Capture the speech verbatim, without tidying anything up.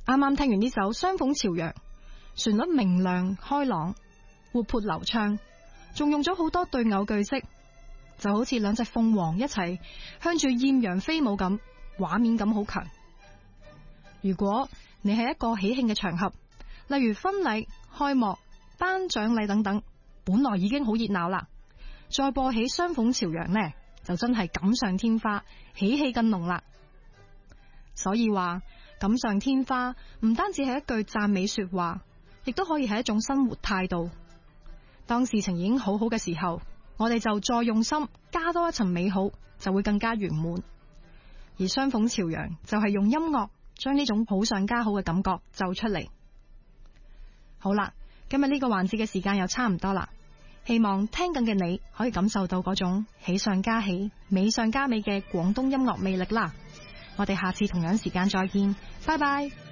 啱啱聽完呢首《雙鳳朝陽》，旋律明亮開朗，活潑流暢，仲用咗好多對偶句式，就好似兩隻鳳凰一齊向住艷陽飛舞咁，畫面感好強。如果你係一個喜慶嘅場合，例如婚禮、開幕、頒獎禮等等，本來已經好熱鬧啦，再播起《雙鳳朝陽》呢，就真係錦上添花，喜氣更濃啦。所以話錦上添花唔單止係一句讚美說話，亦都可以係一種生活態度。當事情已經好好嘅時候，我哋就再用心加多一層美好，就會更加圓滿。而雙鳳朝陽就係用音樂將呢種好上加好嘅感覺奏出嚟。好啦，今日呢個環節嘅時間又差唔多啦，希望聽緊嘅你可以感受到嗰種喜上加喜、美上加美嘅廣東音樂魅力啦。我哋下次同樣時間再見，拜拜。